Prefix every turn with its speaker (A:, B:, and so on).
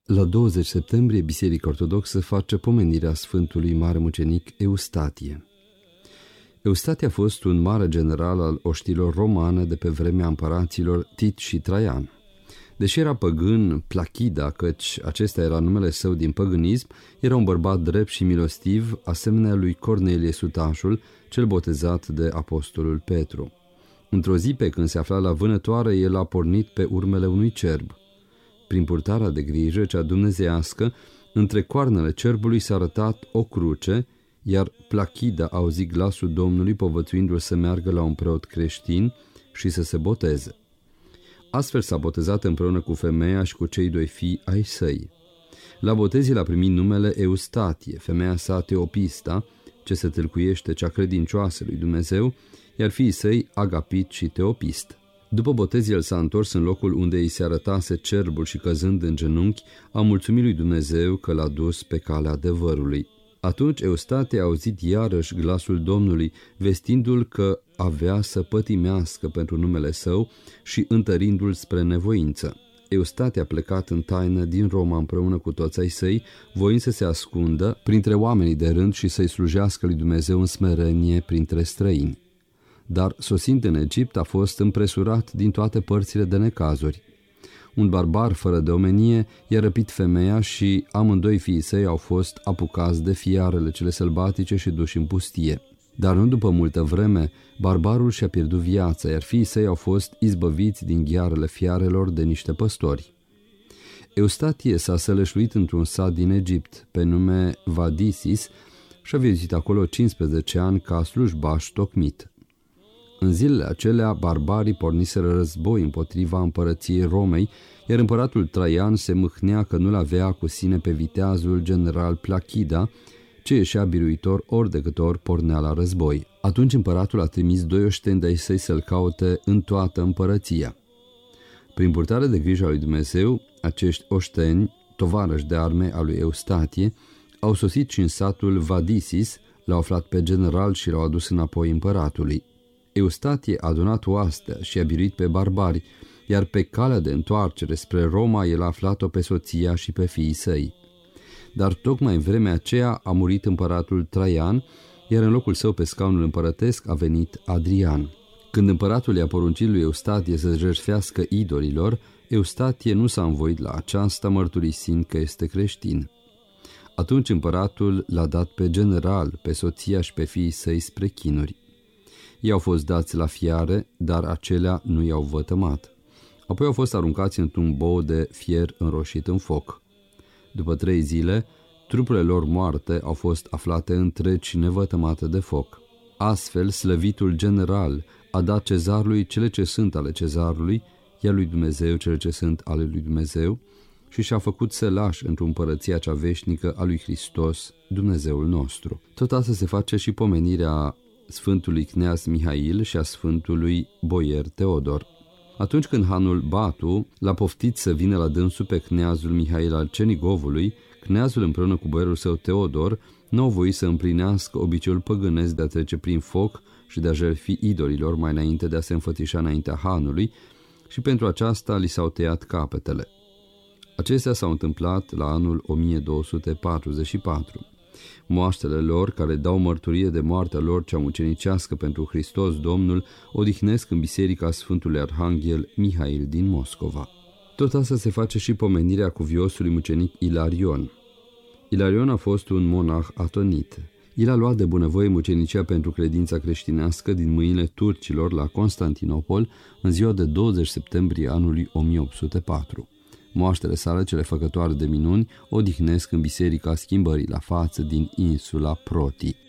A: La 20 septembrie, Biserica Ortodoxă face pomenirea Sfântului Mare Mucenic Eustatie. Eustatie a fost un mare general al oștilor romane de pe vremea împăraților Tit și Traian. Deși era păgân, Plachida, căci acesta era numele său din păgânism, era un bărbat drept și milostiv, asemenea lui Cornelie Sutașul, cel botezat de apostolul Petru. Într-o zi, pe când se afla la vânătoare, el a pornit pe urmele unui cerb. Prin purtarea de grijă cea dumnezeiască, între coarnele cerbului s-a arătat o cruce, iar Plachida a auzit glasul Domnului povățuindu-l să meargă la un preot creștin și să se boteze. Astfel s-a botezat împreună cu femeia și cu cei doi fii ai săi. La botez el a primit numele Eustatie, femeia sa Teopista, ce se tâlcuiește cea credincioasă lui Dumnezeu, iar fiii săi Agapit și Teopist. După botez el s-a întors în locul unde îi se arătase cerbul și căzând în genunchi, a mulțumit lui Dumnezeu că l-a dus pe calea adevărului. Atunci Eustatie a auzit iarăși glasul Domnului, vestindu-l că avea să pătimească pentru numele său și întărindu-l spre nevoință. Eustatie a plecat în taină din Roma împreună cu toți ai săi, voind să se ascundă printre oamenii de rând și să-i slujească lui Dumnezeu în smerenie printre străini. Dar, sosind în Egipt, a fost împresurat din toate părțile de necazuri. Un barbar fără de omenie i-a răpit femeia și amândoi fiii săi au fost apucați de fiarele cele sălbatice și duși în pustie. Dar nu după multă vreme, barbarul și-a pierdut viața, iar fiii săi au fost izbăviți din ghearele fiarelor de niște păstori. Eustatie s-a sălășluit într-un sat din Egipt, pe nume Vadisis, și a viețuit acolo 15 ani ca slujbaș tocmit. În zilele acelea, barbarii porniseră război împotriva împărăției Romei, iar împăratul Traian se mâhnea că nu-l avea cu sine pe viteazul general Plachida, ce ieșea biruitor ori de câte ori pornea la război. Atunci împăratul a trimis 2 oșteni de-ai săi să-l caute în toată împărăția. Prin purtare de grijă a lui Dumnezeu, acești oșteni, tovarăși de arme a lui Eustatie, au sosit și în satul Vadisis, l-au aflat pe general și l-au adus înapoi împăratului. Eustatie a adunat oastea și a biruit pe barbari, iar pe calea de întoarcere spre Roma el a aflat-o pe soția și pe fiii săi. Dar tocmai în vremea aceea a murit împăratul Traian, iar în locul său pe scaunul împărătesc a venit Adrian. Când împăratul i-a poruncit lui Eustatie să jertfească idolilor, Eustatie nu s-a învoit la aceasta, mărturisind că este creștin. Atunci împăratul l-a dat pe general, pe soția și pe fiii săi spre chinuri. Ei au fost dați la fiare, dar acelea nu i-au vătămat. Apoi au fost aruncați într-un bou de fier înroșit în foc. După 3 zile, trupurile lor moarte au fost aflate întregi și nevătămate de foc. Astfel, slăvitul general a dat cezarului cele ce sunt ale cezarului, iar lui Dumnezeu cele ce sunt ale lui Dumnezeu, și și-a făcut sălași într-o împărăția cea veșnică a lui Hristos, Dumnezeul nostru. Tot asta se face și pomenirea Sfântului Cneaz Mihail și a Sfântului Boier Teodor. Atunci când hanul Batu l-a poftit să vină la dânsul pe Cneazul Mihail al Cernigovului, Cneazul împreună cu boierul său Teodor n-au voit să împlinească obiceiul păgânesc de a trece prin foc și de a jertfi idolilor mai înainte de a se înfățișa înaintea hanului, și pentru aceasta li s-au tăiat capetele. Acestea s-au întâmplat la anul 1244. Moaștele lor, care dau mărturie de moartea lor cea mucenicească pentru Hristos Domnul, odihnesc în biserica Sfântului Arhanghel Mihail din Moscova. Tot asta se face și pomenirea cuviosului mucenic Ilarion. Ilarion a fost un monah atonit. El a luat de bunăvoie mucenicia pentru credința creștinească din mâinile turcilor la Constantinopol în ziua de 20 septembrie anului 1804. Moaștele sale, cele făcătoare de minuni, odihnesc în biserica Schimbării la Față din insula Proti.